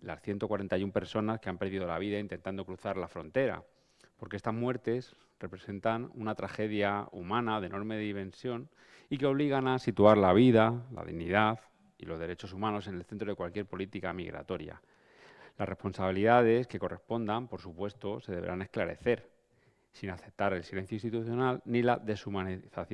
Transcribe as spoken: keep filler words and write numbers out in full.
las ciento cuarenta y una personas que han perdido la vida intentando cruzar la frontera, porque estas muertes representan una tragedia humana de enorme dimensión y que obligan a situar la vida, la dignidad y los derechos humanos en el centro de cualquier política migratoria. Las responsabilidades que correspondan, por supuesto, se deberán esclarecer, sin aceptar el silencio institucional ni la deshumanización